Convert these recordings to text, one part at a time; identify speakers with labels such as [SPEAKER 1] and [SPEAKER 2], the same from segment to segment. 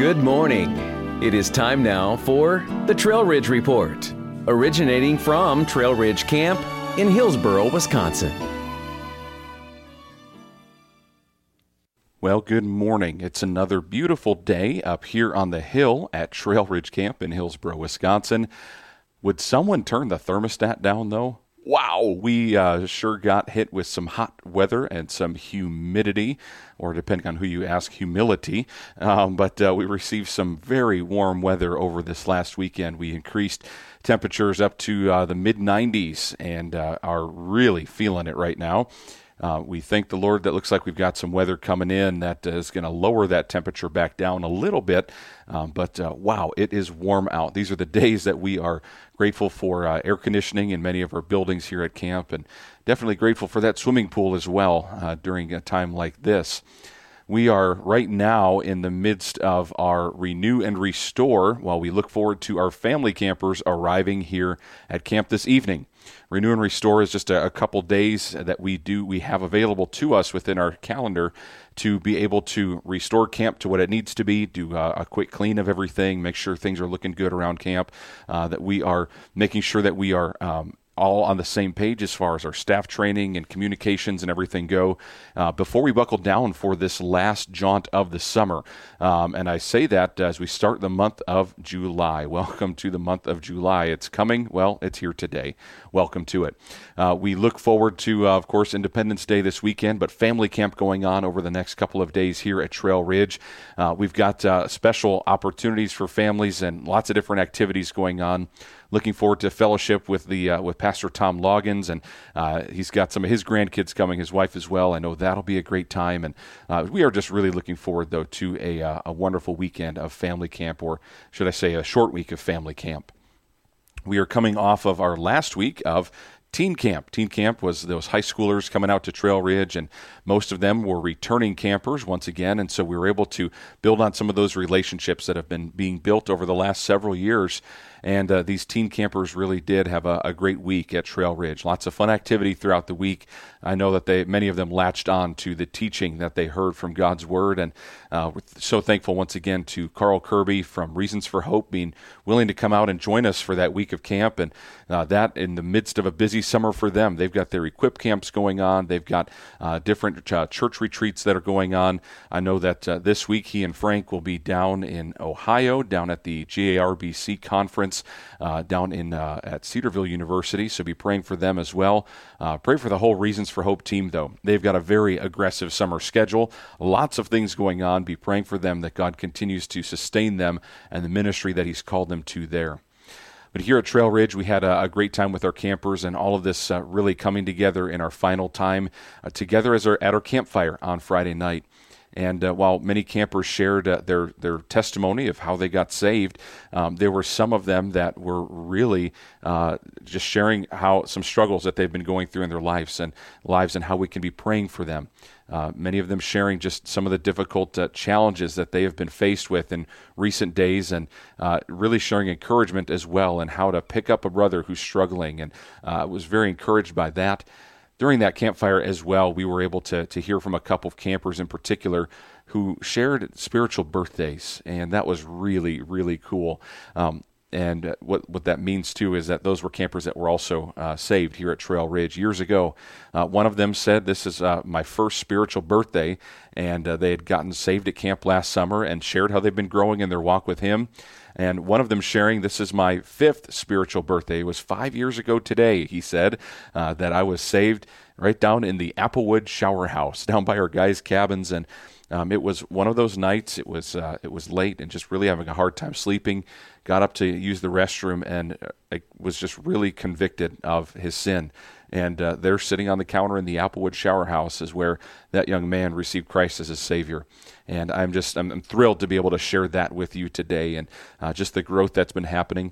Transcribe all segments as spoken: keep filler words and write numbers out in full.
[SPEAKER 1] Good morning. It is time now for the Trail Ridge Report, originating from Trail Ridge Camp in Hillsboro, Wisconsin.
[SPEAKER 2] Well, good morning. It's another beautiful day up here on the hill at Trail Ridge Camp in Hillsboro, Wisconsin. Would someone turn the thermostat down, though? Wow, we uh, sure got hit with some hot weather and some humidity, or depending on who you ask, humility. Um, but uh, we received some very warm weather over this last weekend. We increased temperatures up to uh, the mid nineties and uh, are really feeling it right now. Uh, we thank the Lord that looks like we've got some weather coming in that uh, is going to lower that temperature back down a little bit. Um, but uh, wow, it is warm out. These are the days that we are grateful for uh, air conditioning in many of our buildings here at camp, and definitely grateful for that swimming pool as well uh, during a time like this. We are right now in the midst of our Renew and Restore while we look forward to our family campers arriving here at camp this evening. Renew and Restore is just a, a couple days that we do we have available to us within our calendar to be able to restore camp to what it needs to be, do uh, a quick clean of everything, make sure things are looking good around camp, uh, that we are making sure that we are um, all on the same page as far as our staff training and communications and everything go uh, before we buckle down for this last jaunt of the summer. Um, and I say that as we start the month of July. Welcome to the month of July. It's coming. Well, it's here today. Welcome to it. Uh, we look forward to, uh, of course, Independence Day this weekend, but family camp going on over the next couple of days here at Trail Ridge. Uh, we've got uh, special opportunities for families and lots of different activities going on. Looking forward to fellowship with the uh, with Pastor Tom Loggins, and uh, he's got some of his grandkids coming, his wife as well. I know that'll be a great time, and uh, we are just really looking forward, though, to a uh, a wonderful weekend of family camp, or should I say a short week of family camp. We are coming off of our last week of Teen Camp. Teen Camp was those high schoolers coming out to Trail Ridge, and most of them were returning campers once again, and so we were able to build on some of those relationships that have been being built over the last several years. And uh, these teen campers really did have a, a great week at Trail Ridge. Lots of fun activity throughout the week. I know that they many of them latched on to the teaching that they heard from God's Word. And uh, we're so thankful once again to Carl Kirby from Reasons for Hope being willing to come out and join us for that week of camp. And uh, that in the midst of a busy summer for them. They've got their equip camps going on. They've got uh, different uh, church retreats that are going on. I know that uh, this week he and Frank will be down in Ohio, down at the G A R B C conference. Uh, down in uh, at Cedarville University, so be praying for them as well. Uh, pray for the whole Reasons for Hope team, though. They've got a very aggressive summer schedule, lots of things going on. Be praying for them that God continues to sustain them and the ministry that He's called them to there. But here at Trail Ridge, we had a, a great time with our campers, and all of this uh, really coming together in our final time uh, together as our, at our campfire on Friday night. And uh, while many campers shared uh, their their testimony of how they got saved, um, there were some of them that were really uh, just sharing how some struggles that they've been going through in their lives and lives and how we can be praying for them. Uh, many of them sharing just some of the difficult uh, challenges that they have been faced with in recent days, and uh, really sharing encouragement as well and how to pick up a brother who's struggling. And I uh, was very encouraged by that. During that campfire as well, we were able to to hear from a couple of campers in particular who shared spiritual birthdays, and that was really, really cool. Um, and uh, what what that means, too, is that those were campers that were also uh, saved here at Trail Ridge years ago. Uh, one of them said, this is uh, my first spiritual birthday, and uh, they had gotten saved at camp last summer and shared how they've been growing in their walk with Him. And one of them sharing, this is my fifth spiritual birthday. It was five years ago today, he said, uh, that I was saved right down in the Applewood shower house, down by our guys' cabins. And um, it was one of those nights, it was uh, it was late and just really having a hard time sleeping. Got up to use the restroom and I was just really convicted of his sin. And uh, there sitting on the counter in the Applewood shower house is where that young man received Christ as his Savior. And I'm just I'm, I'm thrilled to be able to share that with you today, and uh, just the growth that's been happening.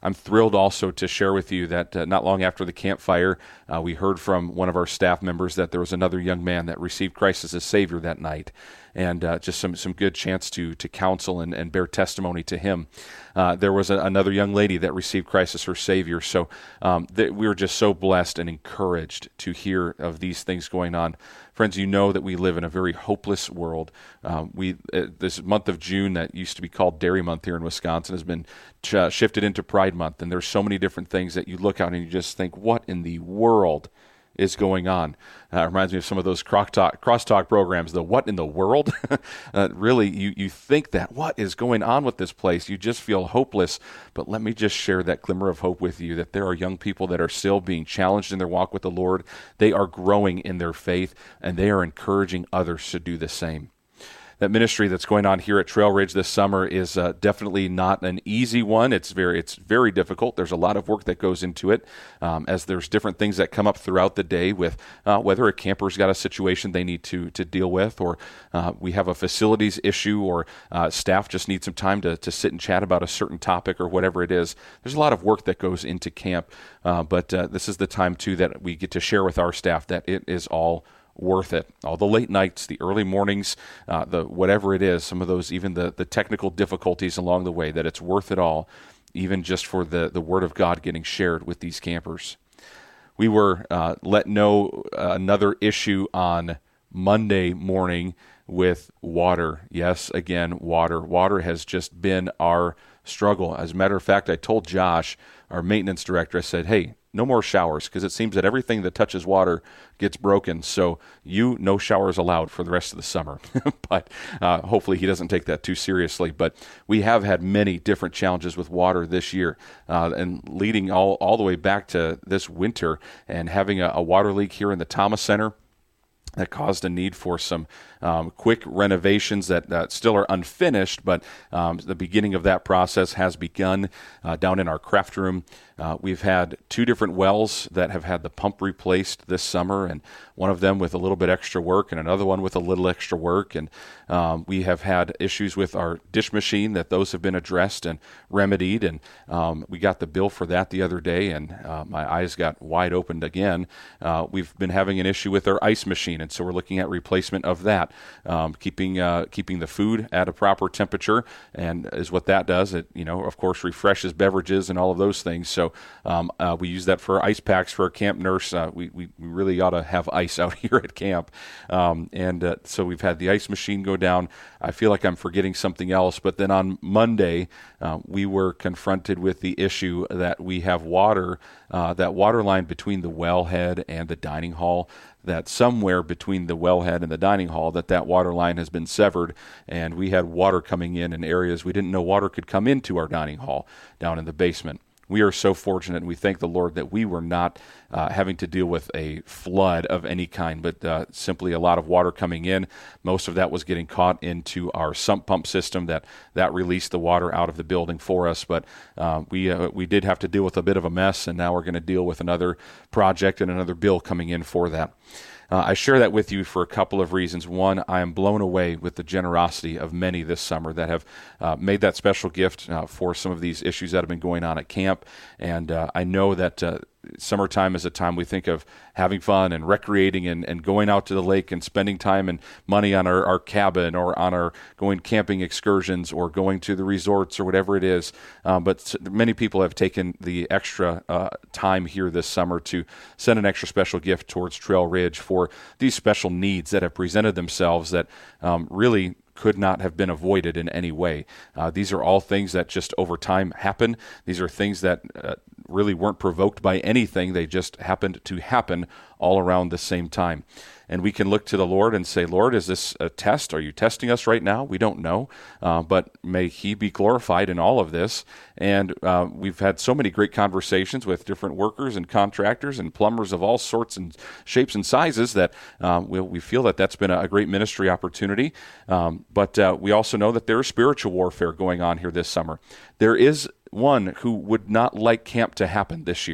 [SPEAKER 2] I'm thrilled also to share with you that uh, not long after the campfire, uh, we heard from one of our staff members that there was another young man that received Christ as a Savior that night. And uh, just some, some good chance to to counsel and, and bear testimony to him. Uh, there was a, another young lady that received Christ as her Savior. So um, th- we were just so blessed and encouraged to hear of these things going on. Friends, you know that we live in a very hopeless world. Um, we uh, this month of June that used to be called Dairy Month here in Wisconsin has been ch- shifted into Pride Month. And there's so many different things that you look out and you just think, what in the world is going on? Uh, it reminds me of some of those crosstalk, crosstalk programs, the what in the world? uh, really, you, you think that, what is going on with this place? You just feel hopeless. But let me just share that glimmer of hope with you, that there are young people that are still being challenged in their walk with the Lord. They are growing in their faith, and they are encouraging others to do the same. That ministry that's going on here at Trail Ridge this summer is uh, definitely not an easy one. It's very it's very difficult. There's a lot of work that goes into it, um, as there's different things that come up throughout the day with uh, whether a camper's got a situation they need to to deal with, or uh, we have a facilities issue, or uh, staff just need some time to, to sit and chat about a certain topic or whatever it is. There's a lot of work that goes into camp, uh, but uh, this is the time, too, that we get to share with our staff that it is all worth it. All the late nights, the early mornings, uh, the whatever it is, some of those, even the, the technical difficulties along the way, that it's worth it all, even just for the, the Word of God getting shared with these campers. We were uh, let know uh, another issue on Monday morning with water. Yes, again, water. Water has just been our struggle. As a matter of fact, I told Josh, our maintenance director, I said, hey, no more showers, because it seems that everything that touches water gets broken. So you, no showers allowed for the rest of the summer. But uh, hopefully he doesn't take that too seriously. But we have had many different challenges with water this year, uh, and leading all, all the way back to this winter, and having a, a water leak here in the Thomas Center that caused a need for some um, quick renovations that, that still are unfinished, but um, the beginning of that process has begun uh, down in our craft room. Uh, we've had two different wells that have had the pump replaced this summer, and one of them with a little bit extra work and another one with a little extra work. And um, we have had issues with our dish machine, that those have been addressed and remedied. And um, we got the bill for that the other day, and uh, my eyes got wide opened again. Uh, we've been having an issue with our ice machine, and so we're looking at replacement of that. Um, keeping uh, keeping the food at a proper temperature, and is what that does. It, you know, of course, refreshes beverages and all of those things. So um, uh, we use that for ice packs for our camp nurse. Uh, we, we we really ought to have ice out here at camp. Um, and uh, so we've had the ice machine go down. I feel like I'm forgetting something else. But then on Monday, uh, we were confronted with the issue that we have water, uh, that water line between the wellhead and the dining hall, that somewhere between the wellhead and the dining hall, that that water line has been severed, and we had water coming in in areas we didn't know water could come into our dining hall down in the basement. We are so fortunate, and we thank the Lord that we were not uh, having to deal with a flood of any kind, but uh, simply a lot of water coming in. Most of that was getting caught into our sump pump system that, that released the water out of the building for us. But uh, we uh, we did have to deal with a bit of a mess, and now we're going to deal with another project and another bill coming in for that. Uh, I share that with you for a couple of reasons. One, I am blown away with the generosity of many this summer that have uh, made that special gift uh, for some of these issues that have been going on at camp. And uh, I know that uh, summertime is a time we think of having fun and recreating and, and going out to the lake and spending time and money on our, our cabin, or on our going camping excursions, or going to the resorts, or whatever it is. Um, but many people have taken the extra uh, time here this summer to send an extra special gift towards Trail Ridge for these special needs that have presented themselves that um, really could not have been avoided in any way. Uh, these are all things that just over time happen. These are things that uh, really weren't provoked by anything. They just happened to happen all around the same time. And we can look to the Lord and say, Lord, is this a test? Are you testing us right now? We don't know, uh, but may He be glorified in all of this. And uh, we've had so many great conversations with different workers and contractors and plumbers of all sorts and shapes and sizes that um, we, we feel that that's been a, a great ministry opportunity. Um, but uh, we also know that there is spiritual warfare going on here this summer. There is one who would not like camp to happen this year.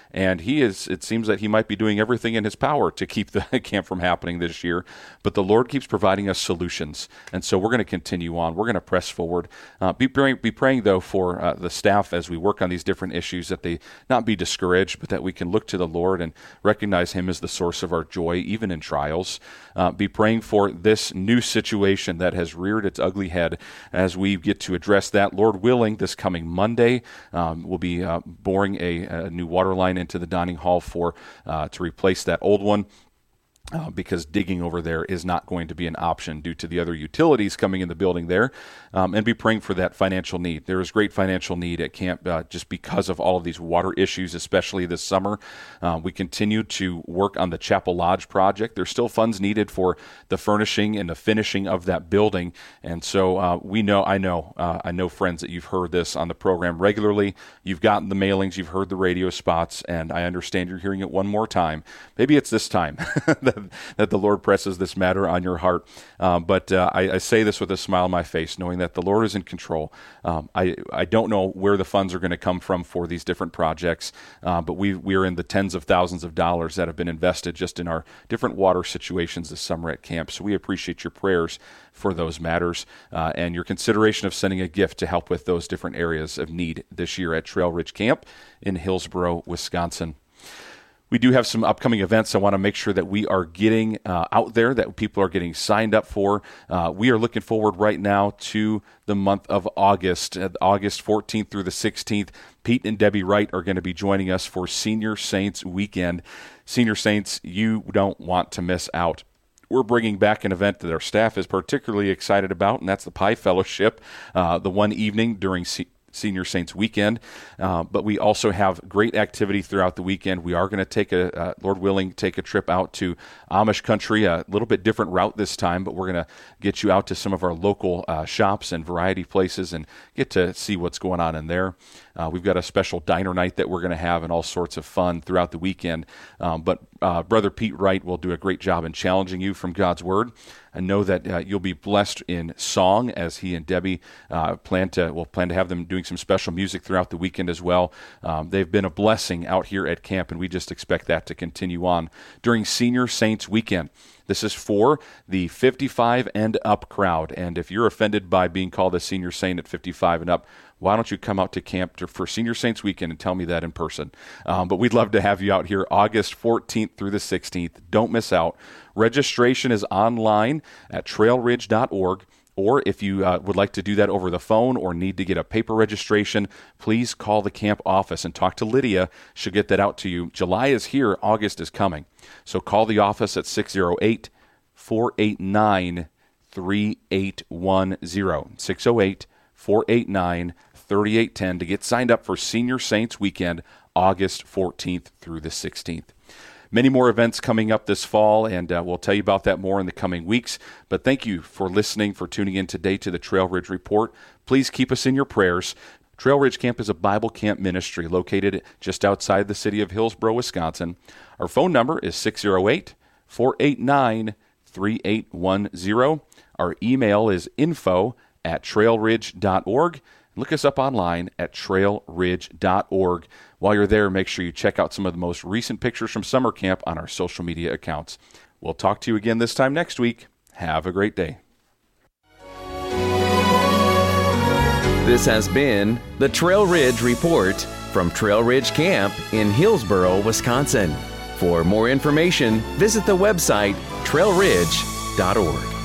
[SPEAKER 2] and he is, it seems that he might be doing everything in his power to keep the camp from happening this year, but the Lord keeps providing us solutions, and so we're going to continue on. We're going to press forward. Uh, be, praying, be praying, though, for uh, the staff as we work on these different issues, that they not be discouraged, but that we can look to the Lord and recognize him as the source of our joy, even in trials. Uh, be praying for this new situation that has reared its ugly head as we get to address that. Lord willing, this coming Monday, um, we'll be uh, boring a, a new water line into the dining hall for uh, to replace that old one. Uh, because digging over there is not going to be an option due to the other utilities coming in the building there, um, and be praying for that financial need. There is great financial need at camp uh, just because of all of these water issues, especially this summer. Uh, we continue to work on the Chapel Lodge project. There's still funds needed for the furnishing and the finishing of that building, and so uh, we know, I know, uh, I know friends that you've heard this on the program regularly. You've gotten the mailings, you've heard the radio spots, and I understand you're hearing it one more time. Maybe it's this time that that the Lord presses this matter on your heart. Um, but uh, I, I say this with a smile on my face, knowing that the Lord is in control. Um, I, I don't know where the funds are going to come from for these different projects, uh, but we, we're in the tens of thousands of dollars that have been invested just in our different water situations this summer at camp. So we appreciate your prayers for those matters uh, and your consideration of sending a gift to help with those different areas of need this year at Trail Ridge Camp in Hillsboro, Wisconsin. We do have some upcoming events I want to make sure that we are getting uh, out there, that people are getting signed up for. Uh, we are looking forward right now to the month of August, uh, August fourteenth through the sixteenth. Pete and Debbie Wright are going to be joining us for Senior Saints Weekend. Senior Saints, you don't want to miss out. We're bringing back an event that our staff is particularly excited about, and that's the Pie Fellowship, uh, the one evening during se- Senior Saints Weekend, uh, but we also have great activity throughout the weekend. We are going to take a, uh, Lord willing, take a trip out to Amish country, a little bit different route this time, but we're going to get you out to some of our local uh, shops and variety places and get to see what's going on in there. Uh, we've got a special diner night that we're going to have and all sorts of fun throughout the weekend. Um, but uh, Brother Pete Wright will do a great job in challenging you from God's Word. I know that uh, you'll be blessed in song as he and Debbie uh, plan to, will plan to have them doing some special music throughout the weekend as well. Um, they've been a blessing out here at camp, and we just expect that to continue on during Senior Saints Weekend. This is for the fifty-five and up crowd, and if you're offended by being called a senior saint at fifty-five and up, why don't you come out to camp to, for Senior Saints Weekend and tell me that in person? Um, but we'd love to have you out here August fourteenth through the sixteenth. Don't miss out. Registration is online at trail ridge dot org. Or if you uh, would like to do that over the phone or need to get a paper registration, please call the camp office and talk to Lydia. She'll get that out to you. July is here. August is coming. So call the office at six oh eight, four eight nine, three eight one zero. six oh eight, four eight nine, three eight one zero to get signed up for Senior Saints Weekend, August fourteenth through the sixteenth. Many more events coming up this fall, and uh, we'll tell you about that more in the coming weeks. But thank you for listening, for tuning in today to the Trail Ridge Report. Please keep us in your prayers. Trail Ridge Camp is a Bible camp ministry located just outside the city of Hillsboro, Wisconsin. Our phone number is six oh eight, four eight nine, three eight one zero. Our email is info at trail ridge dot org. Look us up online at trail ridge dot org. While you're there, make sure you check out some of the most recent pictures from summer camp on our social media accounts. We'll talk to you again this time next week. Have a great day.
[SPEAKER 1] This has been the Trail Ridge Report from Trail Ridge Camp in Hillsboro, Wisconsin. For more information, visit the website trail ridge dot org.